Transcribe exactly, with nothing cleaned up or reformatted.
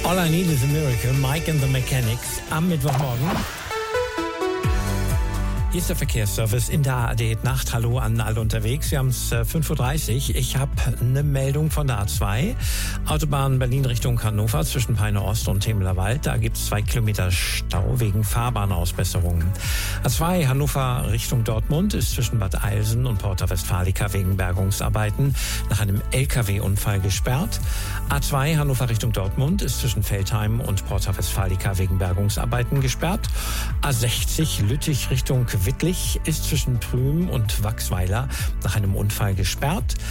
All I Need is a Miracle, Mike and the Mechanics am Mittwochmorgen. Hier ist der Verkehrsservice in der A R D-Nacht. Hallo an alle unterwegs. Wir haben es äh, fünf Uhr dreißig. Ich habe eine Meldung von der A zwei. Autobahn Berlin Richtung Hannover zwischen Peine Ost und Temelerwald. Da gibt es zwei Kilometer Stau wegen Fahrbahnausbesserungen. A zwei Hannover Richtung Dortmund ist zwischen Bad Eilsen und Porta Westfalica wegen Bergungsarbeiten nach einem L K W-Unfall gesperrt. A zwei Hannover Richtung Dortmund ist zwischen Veltheim und Porta Westfalica wegen Bergungsarbeiten gesperrt. A sechzig Lüttich Richtung Wittlich ist zwischen Prüm und Wachsweiler nach einem Unfall gesperrt.